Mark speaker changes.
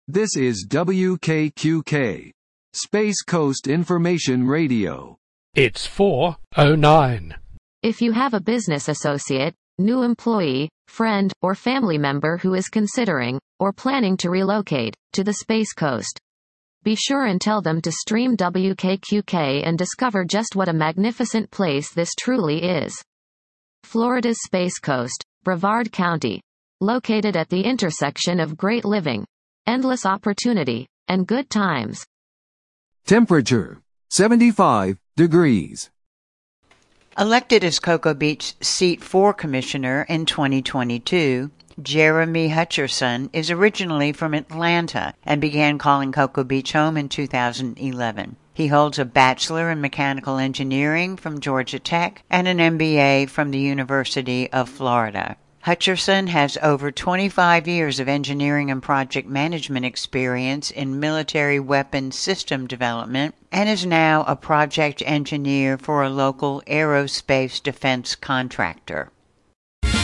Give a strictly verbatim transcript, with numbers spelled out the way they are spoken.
Speaker 1: This is W K Q K, Space Coast Information Radio.
Speaker 2: It's four oh nine.
Speaker 3: If you have a business associate, new employee, friend, or family member who is considering, or planning to relocate, to the Space Coast, be sure and tell them to stream W K Q K and discover just what a magnificent place this truly is. Florida's Space Coast, Brevard County. Located at the intersection of great living, endless opportunity, and good times.
Speaker 1: Temperature, seventy-five degrees.
Speaker 4: Elected as Cocoa Beach Seat four Commissioner in twenty twenty-two, Jeremy Hutcherson is originally from Atlanta and began calling Cocoa Beach home in two thousand eleven. He holds a Bachelor in Mechanical Engineering from Georgia Tech and an M B A from the University of Florida. Hutcherson has over twenty-five years of engineering and project management experience in military weapons system development and is now a project engineer for a local aerospace defense contractor.